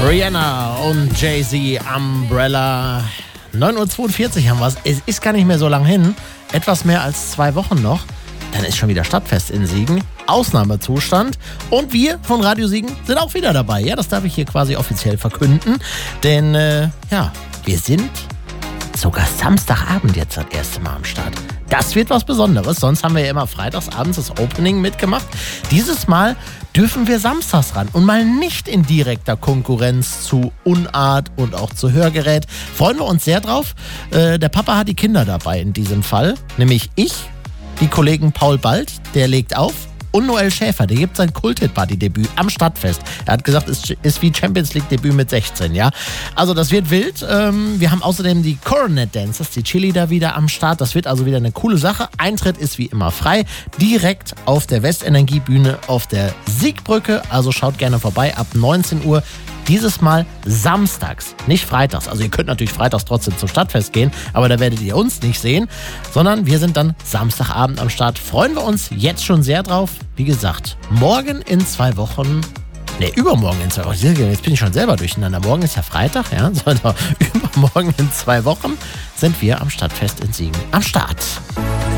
Rihanna und Jay-Z, Umbrella. 9:42 Uhr haben wir es. Es ist gar nicht mehr so lang hin. Etwas mehr als 2 Wochen noch. Dann ist schon wieder Stadtfest in Siegen. Ausnahmezustand. Und wir von Radio Siegen sind auch wieder dabei. Ja, das darf ich hier quasi offiziell verkünden. Denn, wir sind sogar Samstagabend jetzt das erste Mal am Start. Das wird was Besonderes. Sonst haben wir ja immer freitagsabends das Opening mitgemacht. Dieses Mal dürfen wir samstags ran und mal nicht in direkter Konkurrenz zu Unart und auch zu Hörgerät. Freuen wir uns sehr drauf. Der Papa hat die Kinder dabei in diesem Fall. Nämlich ich, die Kollegen Paul Bald, der legt auf. Und Noel Schäfer, der gibt sein Kult-Hit-Party-Debüt am Stadtfest. Er hat gesagt, es ist wie Champions League-Debüt mit 16, ja. Also das wird wild. Wir haben außerdem die Coronet Dancers, die Chili da wieder am Start. Das wird also wieder eine coole Sache. Eintritt ist wie immer frei. Direkt auf der Westenergiebühne auf der Siegbrücke. Also schaut gerne vorbei ab 19 Uhr. Dieses Mal samstags, nicht freitags. Also ihr könnt natürlich freitags trotzdem zum Stadtfest gehen, aber da werdet ihr uns nicht sehen, sondern wir sind dann Samstagabend am Start. Freuen wir uns jetzt schon sehr drauf. Wie gesagt, morgen in 2 Wochen, übermorgen in 2 Wochen, jetzt bin ich schon selber durcheinander. Morgen ist ja Freitag, ja, übermorgen in 2 Wochen sind wir am Stadtfest in Siegen am Start.